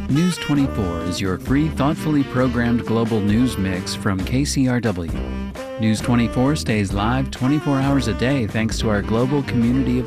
News 24 is your free, thoughtfully programmed global news mix from KCRW. News 24 stays live 24 hours a day thanks to our global community of